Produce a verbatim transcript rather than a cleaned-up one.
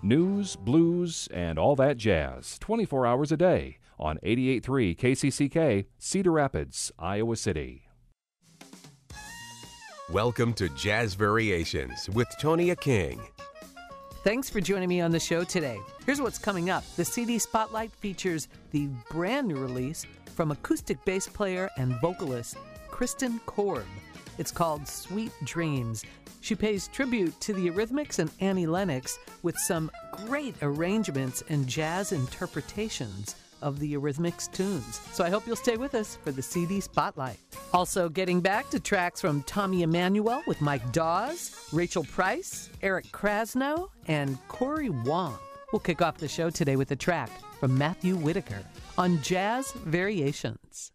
News, blues, and all that jazz, twenty-four hours a day on eighty-eight point three K C C K, Cedar Rapids, Iowa City. Welcome to Jazz Variations with Tonya King. Thanks for joining me on the show today. Here's what's coming up. The C D Spotlight features the brand new release from acoustic bass player and vocalist Kristen Korb. It's called Sweet Dreams. She pays tribute to the Eurythmics and Annie Lennox with some great arrangements and jazz interpretations of the Eurythmics tunes. So I hope you'll stay with us for the C D Spotlight. Also getting back to tracks from Tommy Emmanuel with Mike Dawes, Rachel Price, Eric Krasno, and Corey Wong. We'll kick off the show today with a track from Matthew Whitaker on Jazz Variations.